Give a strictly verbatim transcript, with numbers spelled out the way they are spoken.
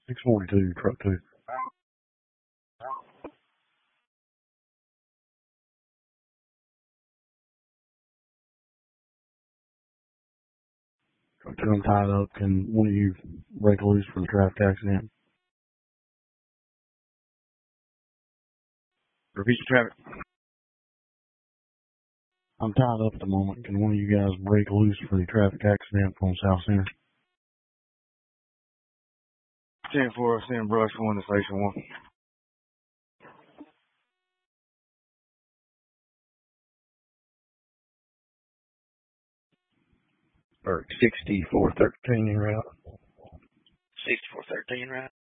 six forty-two, truck two. Truck two, I'm tied up. Can one of you break loose for the traffic accident? Repeat your traffic. I'm tied up at the moment. Can one of you guys break loose for the traffic accident on South Center? ten four, send brush one to station one. Or sixty-four thirteen en route. sixty-four thirteen, right?